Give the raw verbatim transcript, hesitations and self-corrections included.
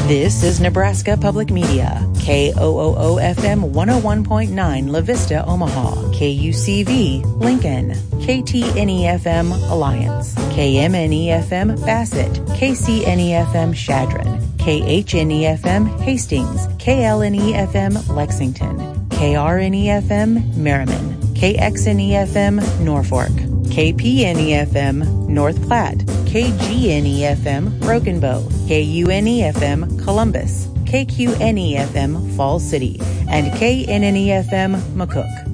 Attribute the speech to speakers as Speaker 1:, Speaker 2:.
Speaker 1: This is Nebraska Public Media, K O O O F M one oh one point nine La Vista, Omaha, K U C V, Lincoln, K T N E F M, Alliance, K M N E F M, Bassett, K C N E F M, Shadron, K H N E F M, Hastings, K L N E F M, Lexington, K R N E F M, Merriman, K X N E F M, Norfolk, K P N E F M, North Platte, K G N E F M, Broken Bow, K U N E F M, Columbus, K Q N E F M, Falls City, and K N N E F M, McCook.